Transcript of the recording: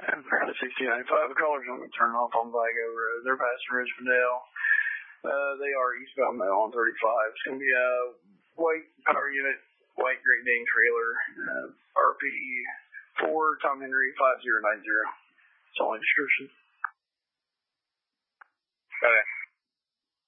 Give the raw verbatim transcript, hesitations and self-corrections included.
And for the sixty ninety-five, the callers on the turn off on Vigo Road. They're passing Richmondale. Uh, they are eastbound now on thirty-five. It's going to be a white power unit, white Great Dane trailer, uh, R P four, Tom Henry five zero nine zero. That's all my description. Okay.